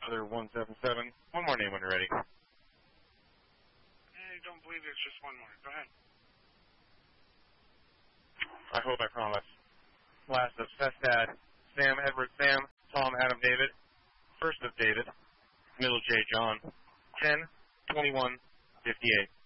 Other 177. One more name when you're ready. I don't believe it's just one more. Go ahead. I hope I promise. Last of Sestad, Sam, Edward, Sam, Tom, Adam, David. First of David, middle J, John. 10, 21, 58.